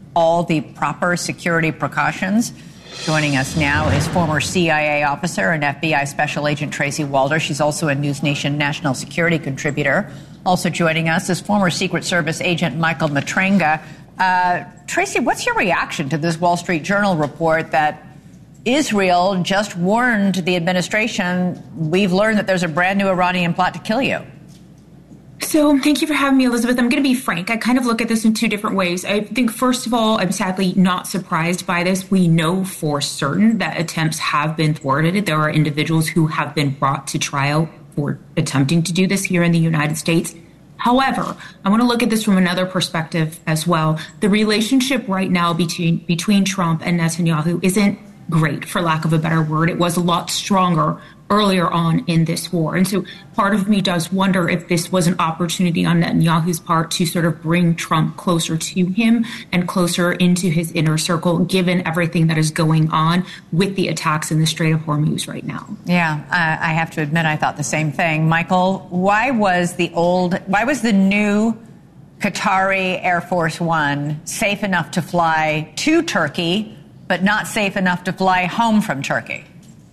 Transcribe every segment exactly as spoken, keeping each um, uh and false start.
all the proper security precautions. Joining us now is former C I A officer and F B I Special Agent Tracy Walder. She's also a News Nation national security contributor. Also joining us is former Secret Service agent Michael Matranga. Uh, Tracy, what's your reaction to this Wall Street Journal report that Israel just warned the administration, we've learned that there's a brand new Iranian plot to kill you? So thank you for having me, Elizabeth. I'm going to be frank. I kind of look at this in two different ways. I think, first of all, I'm sadly not surprised by this. We know for certain that attempts have been thwarted. There are individuals who have been brought to trial for attempting to do this here in the United States. However, I want to look at this from another perspective as well. The relationship right now between between Trump and Netanyahu isn't great, for lack of a better word. It was a lot stronger earlier on in this war. And so part of me does wonder if this was an opportunity on Netanyahu's part to sort of bring Trump closer to him and closer into his inner circle, given everything that is going on with the attacks in the Strait of Hormuz right now. Yeah, uh, I have to admit, I thought the same thing. Michael, why was the old, why was the new Qatari Air Force One safe enough to fly to Turkey, but not safe enough to fly home from Turkey?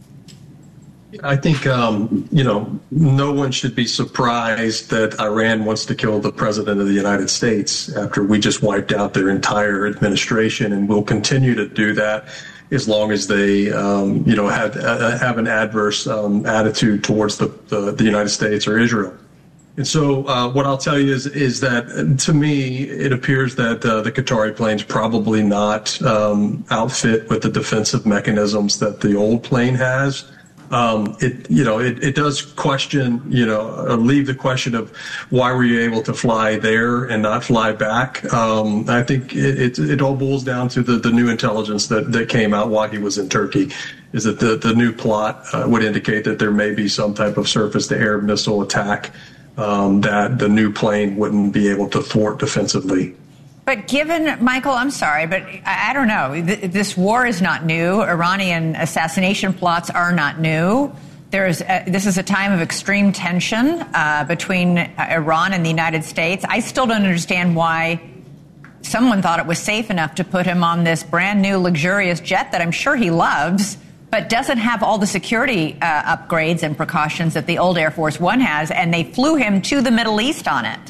I think, um, you know, no one should be surprised that Iran wants to kill the president of the United States after we just wiped out their entire administration, and will continue to do that as long as they, um, you know, have, uh, have an adverse um, attitude towards the, the, the United States or Israel. And so uh, what I'll tell you is, is that, to me, it appears that uh, the Qatari plane's probably not um, outfit with the defensive mechanisms that the old plane has. Um, it, you know, it, it does question, you know, or leave the question of why were you able to fly there and not fly back? Um, I think it, it, it all boils down to the, the new intelligence that, that came out while he was in Turkey, is that the, the new plot uh, would indicate that there may be some type of surface-to-air missile attack um, that the new plane wouldn't be able to thwart defensively. But given, Michael, I'm sorry, but I, I don't know. This war is not new. Iranian assassination plots are not new. There's a, this is a time of extreme tension uh, between Iran and the United States. I still don't understand why someone thought it was safe enough to put him on this brand new luxurious jet that I'm sure he loves, but doesn't have all the security uh, upgrades and precautions that the old Air Force One has, and they flew him to the Middle East on it.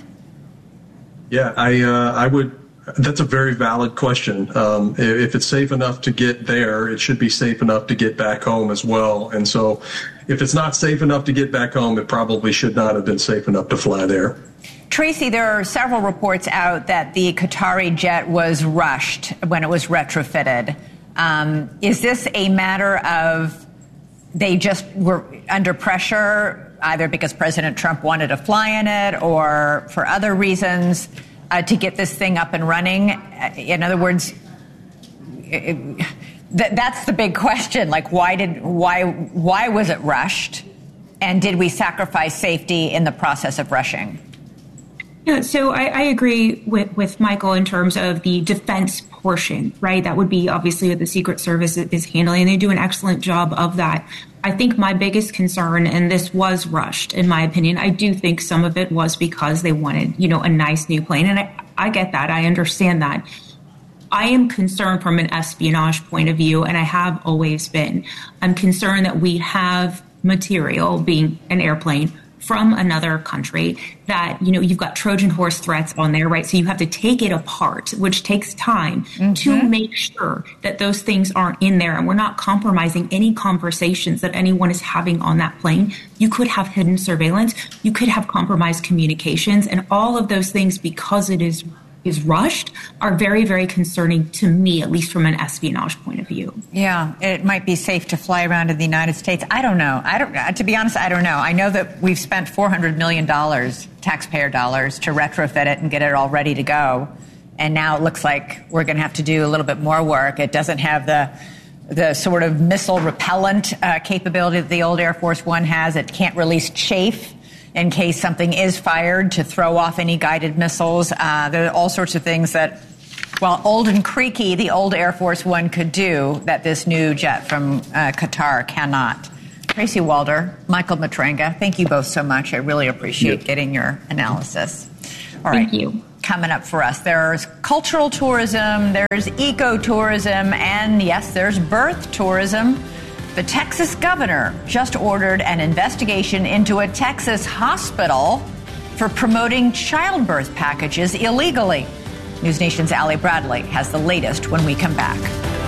Yeah, I uh, I would. That's a very valid question. Um, if it's safe enough to get there, it should be safe enough to get back home as well. And so if it's not safe enough to get back home, it probably should not have been safe enough to fly there. Tracy, there are several reports out that the Qatari jet was rushed when it was retrofitted. Um, is this a matter of they just were under pressure, either because President Trump wanted to fly in it or for other reasons? Uh, to get this thing up and running? In other words, it, th- that's the big question. Like, why did why why was it rushed, and did we sacrifice safety in the process of rushing? Yeah, so I, I agree with, with Michael in terms of the defense portion, right? That would be obviously what the Secret Service is handling, and they do an excellent job of that. I think my biggest concern, and this was rushed, in my opinion, I do think some of it was because they wanted, you know, a nice new plane. And I, I get that. I understand that. I am concerned from an espionage point of view, and I have always been. I'm concerned that we have material, being an airplane, from another country that, you know, you've got Trojan horse threats on there, right? So you have to take it apart, which takes time mm-hmm. to make sure that those things aren't in there. And we're not compromising any conversations that anyone is having on that plane. You could have hidden surveillance. You could have compromised communications, and all of those things, because it is is rushed, are very, very concerning to me, at least from an espionage point of view. Yeah, it might be safe to fly around in the United States. I don't know. I don't. To be honest, I don't know. I know that we've spent four hundred million dollars, taxpayer dollars, to retrofit it and get it all ready to go. And now it looks like we're going to have to do a little bit more work. It doesn't have the the sort of missile repellent uh, capability that the old Air Force One has. It can't release chaff in case something is fired to throw off any guided missiles. Uh, there are all sorts of things that, while old and creaky, the old Air Force One could do that this new jet from uh, Qatar cannot. Tracy Walder, Michael Matranga, thank you both so much. I really appreciate getting your analysis. All right. Thank you. coming up for us. There's cultural tourism, there's ecotourism, and yes, there's birth tourism. The Texas governor just ordered an investigation into a Texas hospital for promoting childbirth packages illegally. News Nation's Allie Bradley has the latest when we come back.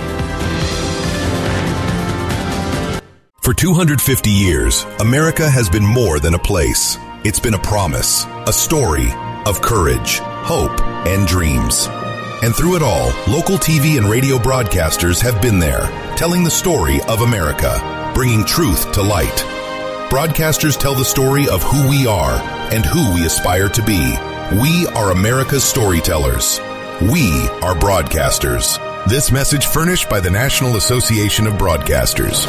For two hundred fifty years, America has been more than a place. It's been a promise, a story of courage, hope, and dreams. And through it all, local T V and radio broadcasters have been there, telling the story of America, bringing truth to light. Broadcasters tell the story of who we are and who we aspire to be. We are America's storytellers. We are broadcasters. This message furnished by the National Association of Broadcasters.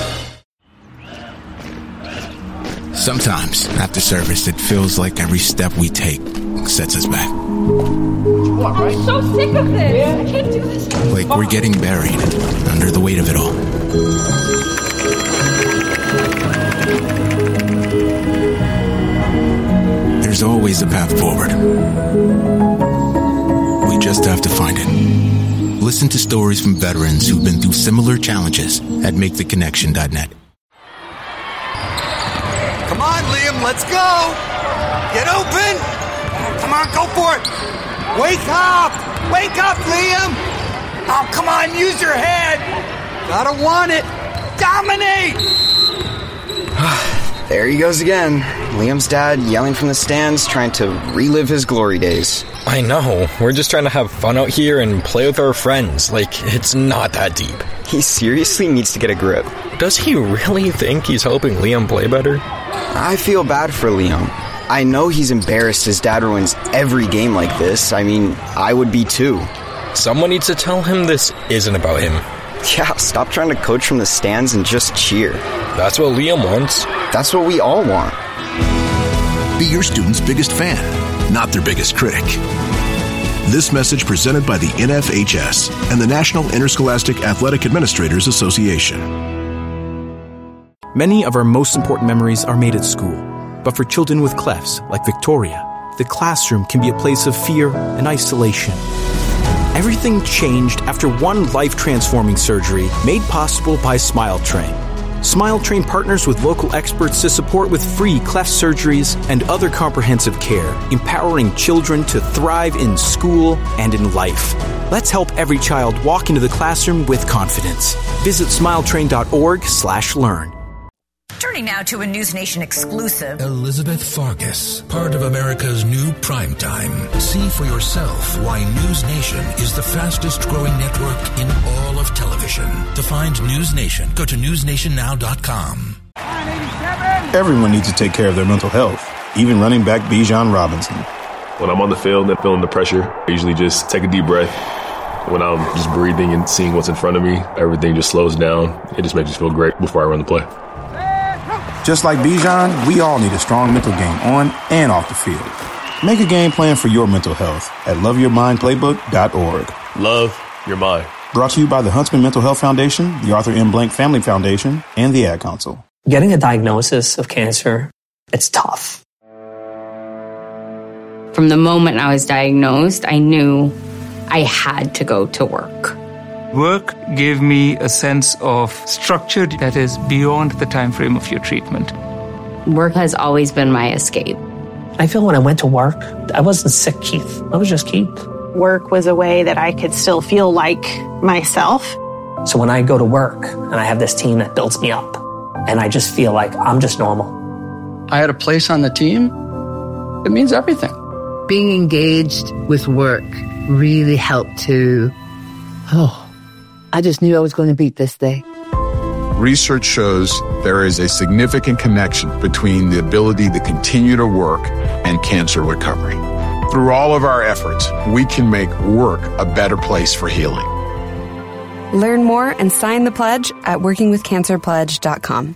Sometimes, after service, it feels like every step we take sets us back. I'm so sick of this. I can't do this. Like we're getting buried under the weight of it all. There's always a path forward. We just have to find it. Listen to stories from veterans who've been through similar challenges at make the connection dot net. Come on, Liam, let's go! Get open! Come on, go for it! Wake up! Wake up, Liam! Oh, come on, use your head! Gotta want it! Dominate! There he goes again. Liam's dad yelling from the stands, trying to relive his glory days. I know. We're just trying to have fun out here and play with our friends. Like, it's not that deep. He seriously needs to get a grip. Does he really think he's helping Liam play better? I feel bad for Liam. I know he's embarrassed his dad ruins every game like this. I mean, I would be too. Someone needs to tell him this isn't about him. Yeah, stop trying to coach from the stands and just cheer. That's what Liam wants. That's what we all want. Be your student's biggest fan, not their biggest critic. This message presented by the N F H S and the National Interscholastic Athletic Administrators Association. Many of our most important memories are made at school. But for children with clefts, like Victoria, the classroom can be a place of fear and isolation. Everything changed after one life-transforming surgery made possible by SmileTrain. SmileTrain partners with local experts to support with free cleft surgeries and other comprehensive care, empowering children to thrive in school and in life. Let's help every child walk into the classroom with confidence. Visit smiletrain.org slash learn. Turning now to a News Nation exclusive. Elizabeth Farkas, part of America's new primetime. See for yourself why News Nation is the fastest growing network in all of television. To find News Nation, go to news nation now dot com. Everyone needs to take care of their mental health, even running back Bijan Robinson. When I'm on the field and feeling the pressure, I usually just take a deep breath. When I'm just breathing and seeing what's in front of me, everything just slows down. It just makes me feel great before I run the play. Just like Bijan, we all need a strong mental game on and off the field. Make a game plan for your mental health at love your mind playbook dot org. Love your mind. Brought to you by the Huntsman Mental Health Foundation, the Arthur M. Blank Family Foundation, and the Ad Council. Getting a diagnosis of cancer, it's tough. From the moment I was diagnosed, I knew I had to go to work. Work gave me a sense of structure that is beyond the time frame of your treatment. Work has always been my escape. I feel when I went to work, I wasn't sick, Keith. I was just Keith. Work was a way that I could still feel like myself. So when I go to work and I have this team that builds me up, and I just feel like I'm just normal. I had a place on the team. It means everything. Being engaged with work really helped to, oh, I just knew I was going to beat this day. Research shows there is a significant connection between the ability to continue to work and cancer recovery. Through all of our efforts, we can make work a better place for healing. Learn more and sign the pledge at working with cancer pledge dot com.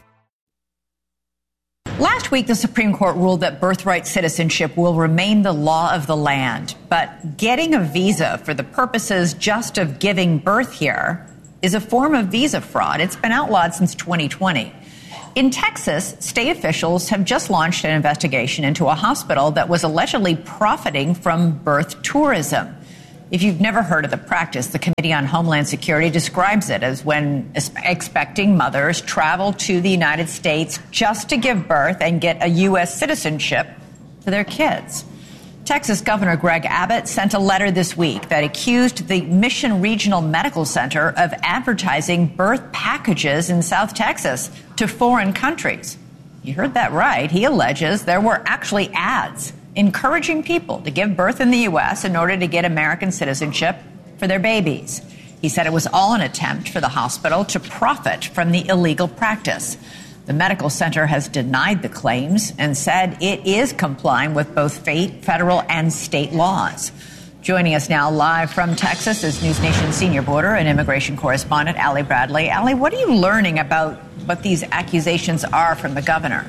Last week, the Supreme Court ruled that birthright citizenship will remain the law of the land. But getting a visa for the purposes just of giving birth here is a form of visa fraud. It's been outlawed since twenty twenty. In Texas, state officials have just launched an investigation into a hospital that was allegedly profiting from birth tourism. If you've never heard of the practice, the Committee on Homeland Security describes it as when expecting mothers travel to the United States just to give birth and get a U S citizenship for their kids. Texas Governor Greg Abbott sent a letter this week that accused the Mission Regional Medical Center of advertising birth packages in South Texas to foreign countries. You heard that right. He alleges there were actually ads encouraging people to give birth in the U S in order to get American citizenship for their babies. He said it was all an attempt for the hospital to profit from the illegal practice. The medical center has denied the claims and said it is complying with both federal and state laws. Joining us now live from Texas is News Nation senior border and immigration correspondent Ali Bradley. Ali, what are you learning about what these accusations are from the governor?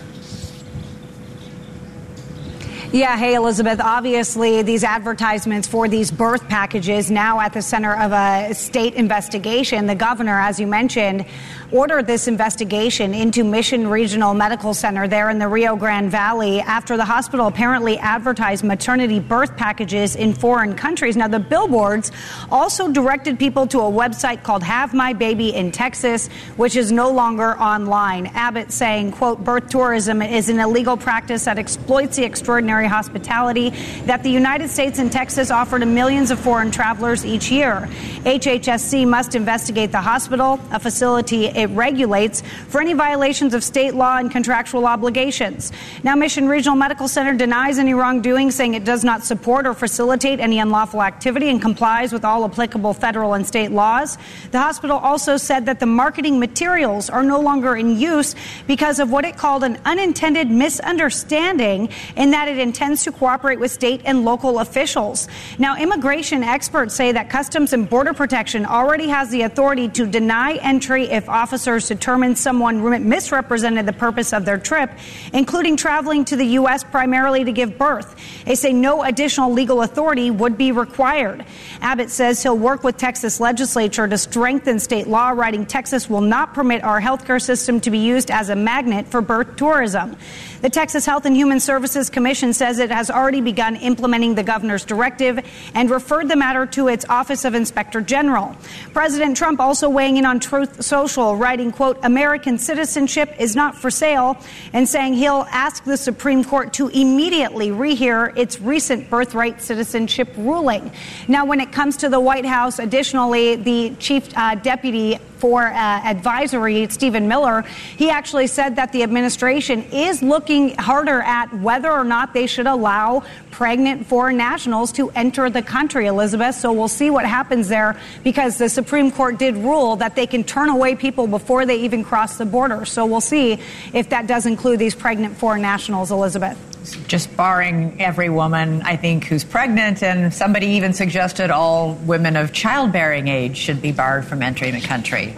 Yeah, hey, Elizabeth, obviously these advertisements for these birth packages now at the center of a state investigation. The governor, as you mentioned, ordered this investigation into Mission Regional Medical Center there in the Rio Grande Valley after the hospital apparently advertised maternity birth packages in foreign countries. Now, the billboards also directed people to a website called Have My Baby in Texas, which is no longer online. Abbott saying, quote, birth tourism is an illegal practice that exploits the extraordinary hospitality that the United States and Texas offer to millions of foreign travelers each year. H H S C must investigate the hospital, a facility it regulates, for any violations of state law and contractual obligations. Now, Mission Regional Medical Center denies any wrongdoing, saying it does not support or facilitate any unlawful activity and complies with all applicable federal and state laws. The hospital also said that the marketing materials are no longer in use because of what it called an unintended misunderstanding, in that it intends to cooperate with state and local officials. Now, immigration experts say that Customs and Border Protection already has the authority to deny entry if officers determine someone misrepresented the purpose of their trip, including traveling to the U S primarily to give birth. They say no additional legal authority would be required. Abbott says he'll work with Texas legislature to strengthen state law, writing Texas will not permit our healthcare system to be used as a magnet for birth tourism. The Texas Health and Human Services Commission says it has already begun implementing the governor's directive and referred the matter to its Office of Inspector General. President Trump also weighing in on Truth Social, writing, quote, American citizenship is not for sale, and saying he'll ask the Supreme Court to immediately rehear its recent birthright citizenship ruling. Now, when it comes to the White House, additionally, the chief uh, deputy for uh, advisory, Stephen Miller, he actually said that the administration is looking harder at whether or not they should allow pregnant foreign nationals to enter the country, Elizabeth. So we'll see what happens there, because the Supreme Court did rule that they can turn away people before they even cross the border. So we'll see if that does include these pregnant foreign nationals, Elizabeth. Just barring every woman, I think, who's pregnant, and somebody even suggested all women of childbearing age should be barred from entering the country.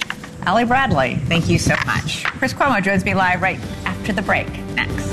Ali Bradley, thank you so much. Chris Cuomo joins me live right after the break. Next.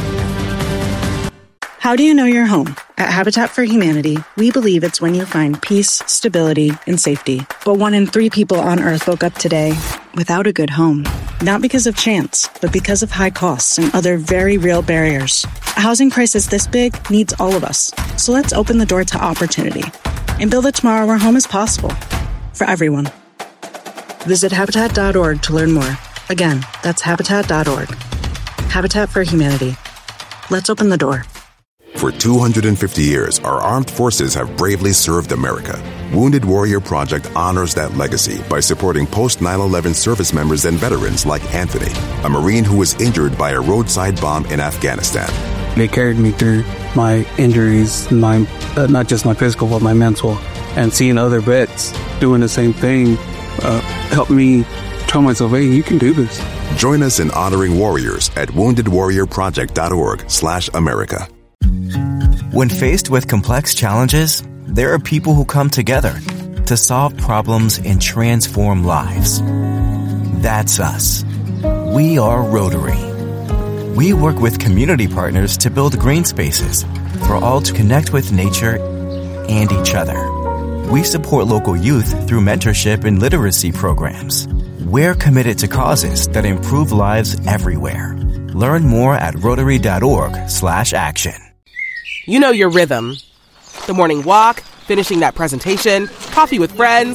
How do you know you're home? At Habitat for Humanity, we believe it's when you find peace, stability, and safety. But one in three people on Earth woke up today without a good home. Not because of chance, but because of high costs and other very real barriers. A housing crisis this big needs all of us. So let's open the door to opportunity and build a tomorrow where home is possible for everyone. Visit Habitat dot org to learn more. Again, that's Habitat dot org. Habitat for Humanity. Let's open the door. For two hundred fifty years, our armed forces have bravely served America. Wounded Warrior Project honors that legacy by supporting post nine eleven service members and veterans like Anthony, a Marine who was injured by a roadside bomb in Afghanistan. They carried me through my injuries, my uh, not just my physical, but my mental. And seeing other vets doing the same thing uh, helped me tell myself, hey, you can do this. Join us in honoring warriors at wounded warrior project dot org slash America. When faced with complex challenges, there are people who come together to solve problems and transform lives. That's us. We are Rotary. We work with community partners to build green spaces for all to connect with nature and each other. We support local youth through mentorship and literacy programs. We're committed to causes that improve lives everywhere. Learn more at Rotary.org slash action. You know your rhythm. The morning walk, finishing that presentation, coffee with friends,